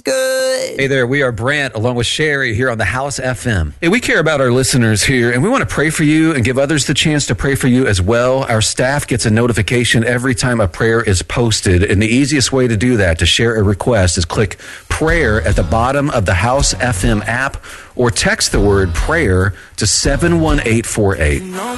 good? Hey there, we are Brant along with Sherry here on the House FM. Hey, we care about our listeners here and we want to pray for you and give others the chance to pray for you as well. Our staff gets a notification every time a prayer is posted, and the easiest way to do that, to share a request, is click prayer at the bottom of the House FM app or text the word prayer to 71848.